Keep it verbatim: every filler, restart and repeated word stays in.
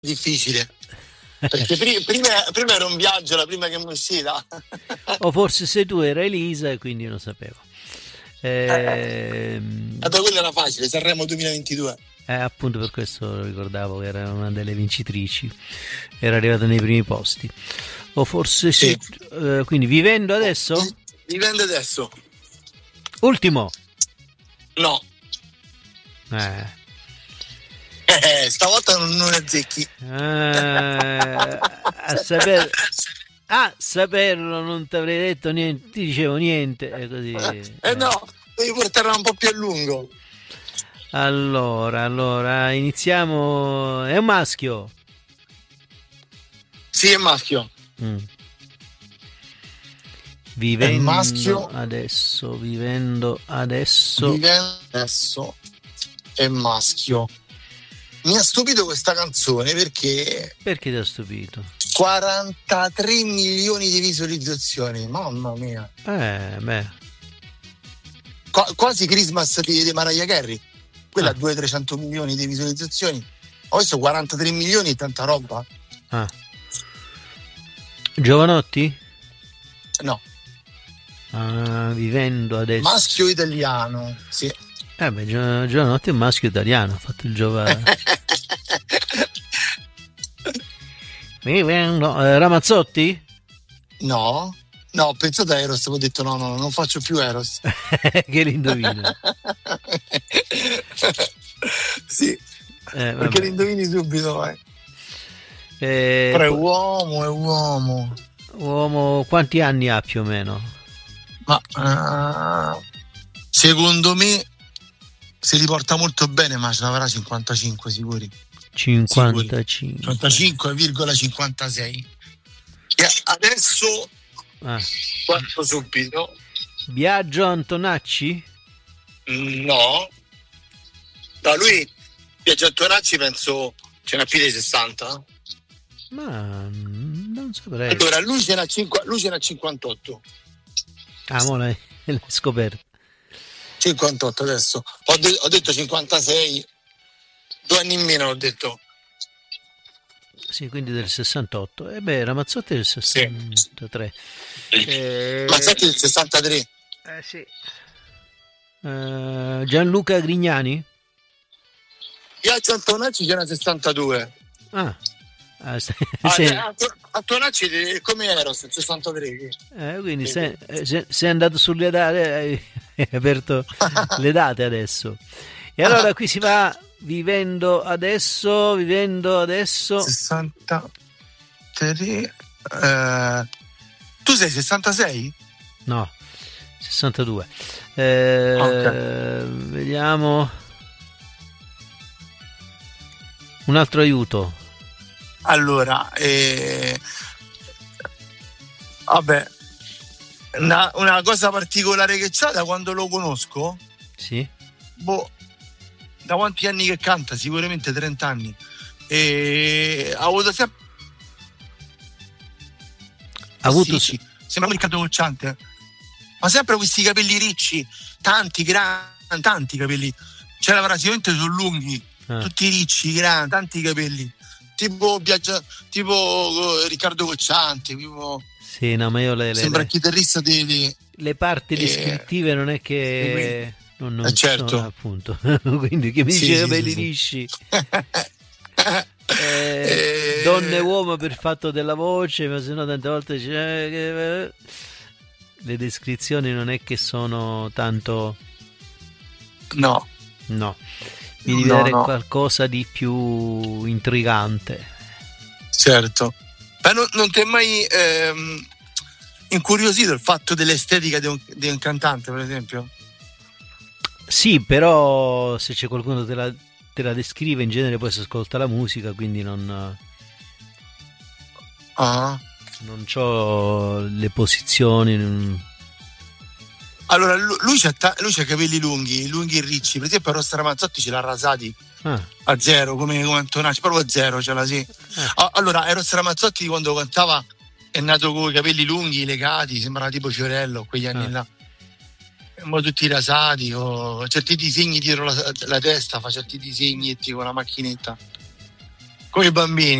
difficile. Perché pri- prima, prima era un viaggio, la prima che mi è uscita. O forse sei tu, era Elisa e quindi non sapevo. Eh, Allora, quella era facile, Sanremo duemilaventidue. Eh, appunto per questo lo ricordavo che era una delle vincitrici, era arrivata nei primi posti. O forse sì. Sì. Eh, quindi vivendo adesso? Vivendo adesso. Ultimo. No. Eh. Eh, stavolta non, non azzecchi. Eh, a saper, a saperlo non ti avrei detto niente, ti dicevo niente. È così. Eh, eh no, devi portarla un po' più a lungo. Allora, allora, iniziamo. È un maschio? Sì, è maschio. Mm. Vivendo è maschio. adesso, vivendo adesso. Vivendo adesso è maschio. Mi ha stupito questa canzone perché... Perché ti ha stupito? quarantatré milioni di visualizzazioni, mamma mia. Eh, beh. Qu- quasi Christmas di, di Mariah Carey. Quella ha ah. duecento trecento milioni di visualizzazioni. Ho visto quarantatré milioni, tanta roba. Ah. Giovanotti? No. Ah, vivendo adesso. Maschio italiano, sì. Eh beh, Gio- Giovanotti è un maschio italiano, ha fatto il giovane. Vivendo. Eh, Ramazzotti? No. No, ho pensato a Eros, ho detto no, no, non faccio più Eros. Che l'indovino. Sì, eh, perché l'indovini subito, eh. Eh, Però è uomo, è uomo. Uomo, quanti anni ha più o meno? Ma uh, secondo me si riporta molto bene, ma ce l'avrà cinquantacinque sicuri. cinquantacinque. cinquantacinque virgola cinquantasei. E adesso ah. guardo subito. Biagio Antonacci? No. Da lui Biagio Antonacci penso ce n'ha più di sessanta. Ma non saprei. Allora lui ce n'ha, cinqu- lui ce n'ha cinquantotto. Ah, mo l'hai, l'hai scoperto. cinquantotto adesso. Ho, de- ho detto cinquantasei. Due anni in meno ho detto. Sì, quindi del sessantotto. E eh beh, Ramazzotti è del sessantatré. Sì. Eh... Ramazzotti è del sessantatré. Eh sì. Uh, Gianluca Grignani? Biagio Antonacci ce n'ha sessantadue. Ah. Ah, st- ah, sì. Antonacci è come Eros, il sessantatré. Eh, quindi sei, sei, sei andato sulle date, hai, hai aperto le date adesso. E allora qui si va vivendo adesso, vivendo adesso. sessantatré. Eh, tu sei sessantasei? No, sessantadue. Eh, okay. Vediamo. Un altro aiuto. Allora, eh, vabbè, una, una cosa particolare che c'ha da quando lo conosco? Sì. Boh, da quanti anni che canta? Sicuramente trenta anni. E ha avuto sempre. Ha avuto. Sì, sì. Sembra un Riccardo Cocciante, ma sempre questi capelli ricci, tanti, grandi, tanti capelli. Ce l'avrà sicuramente sono lunghi, ah. tutti ricci, grandi, tanti capelli. Tipo Biagio, tipo Riccardo Cocciante, tipo. Sì, no, ma io le, sembra le, il chitarrista di, di le parti descrittive eh, non è che non, non eh, certo. sono, appunto. Quindi che mi sì, dice sì, capelli sì, lisci. eh, eh, donne e uomo per fatto della voce, ma se no tante volte c'è, le descrizioni non è che sono tanto. No. No. Mi devi no, dare no. qualcosa di più intrigante. Certo. Ma non, non ti è mai ehm, incuriosito il fatto dell'estetica di un, di un cantante, per esempio? Sì, però se c'è qualcuno che te la, te la descrive, in genere poi si ascolta la musica, quindi non ah. non c'ho le posizioni. Non... Allora, lui c'ha, ta- lui c'ha capelli lunghi, lunghi e ricci. Per esempio, Rossa Ramazzotti ce l'ha rasati ah. a zero, come, come Antonacci, proprio a zero ce l'ha, sì. Ah. Allora, Rossa Ramazzotti quando cantava è nato con i capelli lunghi, legati, sembrava tipo Fiorello, quegli anni ah. là. Un po' tutti rasati, o certi disegni dietro la, la testa, fa certi disegni tipo la macchinetta. con i bambini.